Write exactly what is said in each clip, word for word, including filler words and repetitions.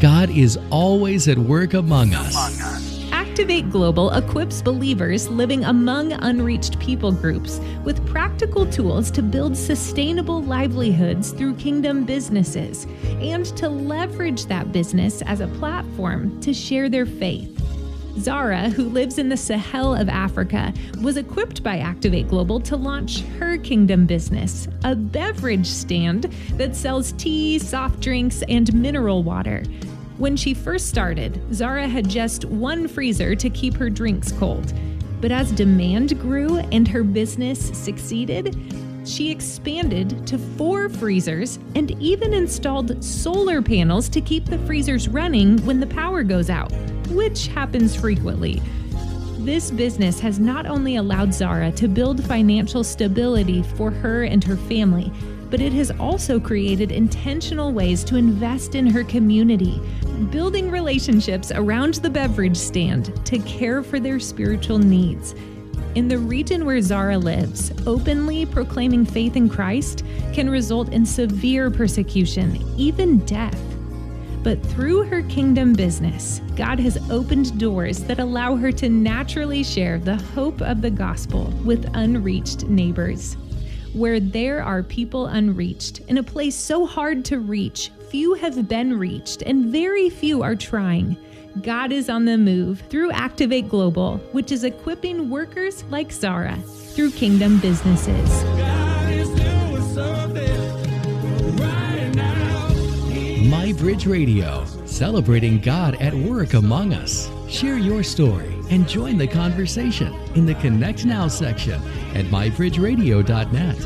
God is always at work among us. Activate Global equips believers living among unreached people groups with practical tools to build sustainable livelihoods through kingdom businesses and to leverage that business as a platform to share their faith. Zara, who lives in the Sahel of Africa, was equipped by Activate Global to launch her kingdom business, a beverage stand that sells tea, soft drinks, and mineral water. When she first started, Zara had just one freezer to keep her drinks cold. But as demand grew and her business succeeded, she expanded to four freezers and even installed solar panels to keep the freezers running when the power goes out, which happens frequently. This business has not only allowed Zara to build financial stability for her and her family, but it has also created intentional ways to invest in her community, building relationships around the beverage stand to care for their spiritual needs. In the region where Zara lives, openly proclaiming faith in Christ can result in severe persecution, even death. But through her kingdom business, God has opened doors that allow her to naturally share the hope of the gospel with unreached neighbors. Where there are people unreached, in a place so hard to reach, few have been reached and very few are trying. God is on the move through Activate Global, which is equipping workers like Zara through kingdom businesses. God is doing something right now. MyBridge Radio, celebrating God at work among us. Share your story and join the conversation in the Connect Now section at my bridge radio dot net.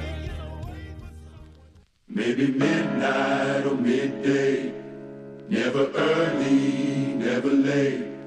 Maybe midnight or midday, never early, never late.